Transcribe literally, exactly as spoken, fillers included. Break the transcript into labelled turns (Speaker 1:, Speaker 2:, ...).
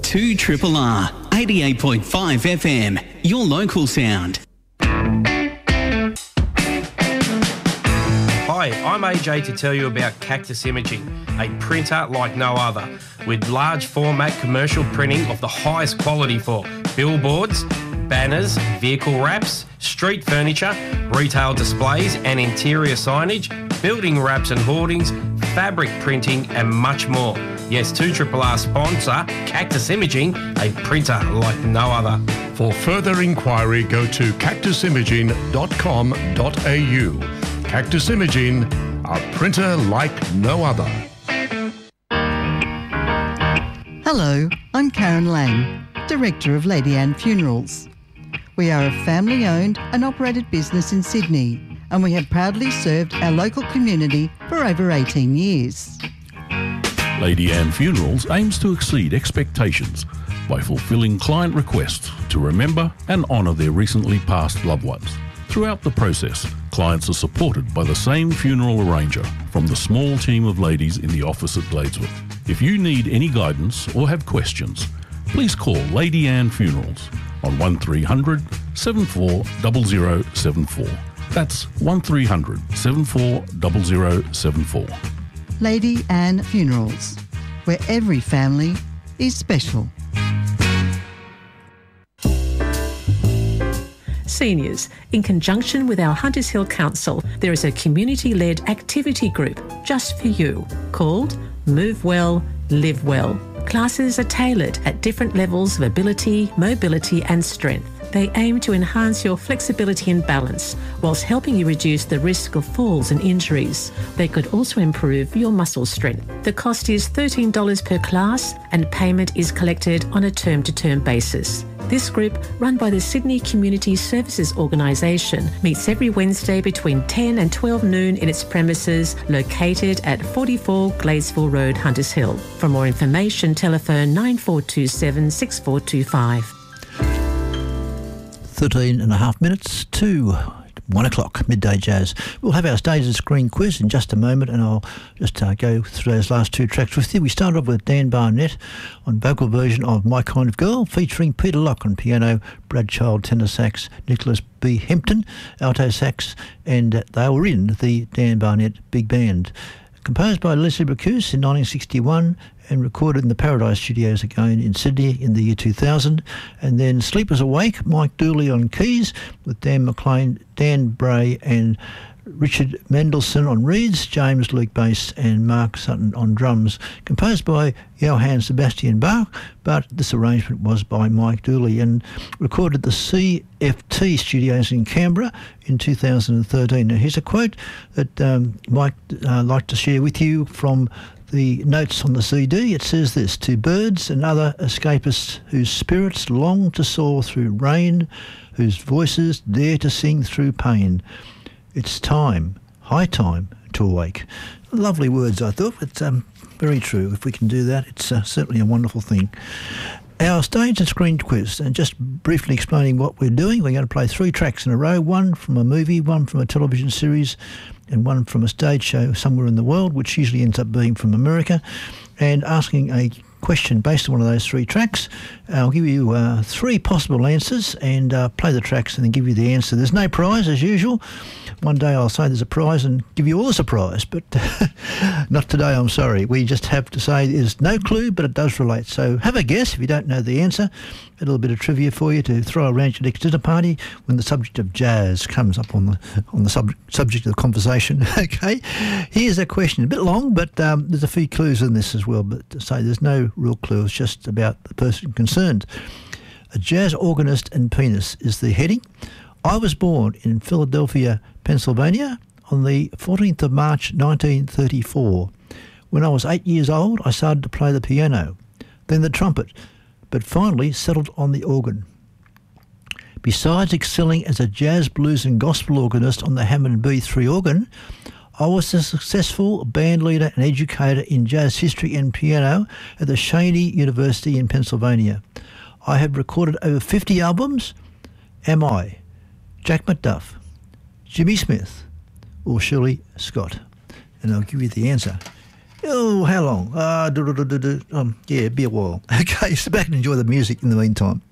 Speaker 1: two R R R, eighty-eight point five F M, your local sound.
Speaker 2: Hi, I'm A J to tell you about Cactus Imaging, a printer like no other, with large format commercial printing of the highest quality for billboards, banners, vehicle wraps, street furniture, retail displays and interior signage, building wraps and hoardings, fabric printing and much more. Yes, two R R R sponsor, Cactus Imaging, a printer like no other.
Speaker 3: For further inquiry, go to cactus imaging dot com dot a u. Cactus Imaging, a printer like no other.
Speaker 4: Hello, I'm Karen Lang, Director of Lady Anne Funerals. We are a family-owned and operated business in Sydney, and we have proudly served our local community for over eighteen years.
Speaker 5: Lady Anne Funerals aims to exceed expectations by fulfilling client requests to remember and honour their recently passed loved ones. Throughout the process, clients are supported by the same funeral arranger from the small team of ladies in the office at Gladesworth. If you need any guidance or have questions, please call Lady Anne Funerals on one three hundred, seven four zero zero seven four. That's one three hundred, seven four zero zero seven four.
Speaker 4: Lady Anne Funerals, where every family is special.
Speaker 6: Seniors, in conjunction with our Hunters Hill Council, there is a community-led activity group just for you called Move Well, Live Well. Classes are tailored at different levels of ability, mobility and strength. They aim to enhance your flexibility and balance whilst helping you reduce the risk of falls and injuries. They could also improve your muscle strength. The cost is thirteen dollars per class and payment is collected on a term-to-term basis. This group, run by the Sydney Community Services Organisation, meets every Wednesday between ten and twelve noon in its premises located at forty-four Gladesville Road, Hunters Hill. For more information, telephone nine four two seven, six four two five.
Speaker 7: thirteen and a half minutes to one o'clock, midday jazz. We'll have our stage and screen quiz in just a moment, and I'll just uh, go through those last two tracks with you. We start off with Dan Barnett on vocal version of My Kind of Girl, featuring Peter Locke on piano, Brad Child tenor sax, Nicholas B. Hempton alto sax, and uh, they were in the Dan Barnett Big Band. Composed by Leslie Bracuse in nineteen sixty-one and recorded in the Paradise Studios again in Sydney in the year two thousand. And then Sleepers Awake, Mike Dooley on keys with Dan McLean, Dan Bray and Richard Mendelssohn on reeds, James Luke bass and Mark Sutton on drums. Composed by Johann Sebastian Bach, but this arrangement was by Mike Dooley and recorded at the C F T studios in Canberra in two thousand thirteen. Now here's a quote that um, Mike uh, liked to share with you from the notes on the C D. It says this: to birds and other escapists whose spirits long to soar through rain, whose voices dare to sing through pain, it's time, high time to awake. Lovely words, I thought, but um, very true. If we can do that, it's uh, certainly a wonderful thing. Our stage and screen quiz, and just briefly explaining what we're doing, we're going to play three tracks in a row, one from a movie, one from a television series, and one from a stage show somewhere in the world, which usually ends up being from America, and asking a question based on one of those three tracks. I'll give you uh, three possible answers and uh, play the tracks and then give you the answer. There's no prize as usual. One day I'll say there's a prize and give you all a surprise, but not today, I'm sorry. We just have to say there's no clue, but it does relate. So have a guess if you don't know the answer. A little bit of trivia for you to throw around your next dinner party when the subject of jazz comes up on the on the sub- subject of the conversation. Okay, here's a question, a bit long, but um, there's a few clues in this as well. But to say there's no real clue, it's just about the person concerned. A jazz organist and pianist is the heading. I was born in Philadelphia, Pennsylvania on the fourteenth of March nineteen thirty-four. When I was eight years old, I started to play the piano, then the trumpet, but finally settled on the organ. Besides excelling as a jazz, blues and gospel organist on the Hammond B three organ, I was a successful band leader and educator in jazz history and piano at the Cheyney University in Pennsylvania. I have recorded over fifty albums. Am I Jack McDuff, Jimmy Smith or Shirley Scott? And I'll give you the answer Oh, how long? Uh, do, do, do, do, do. Um, yeah, be a while. Okay, sit back and enjoy the music in the meantime.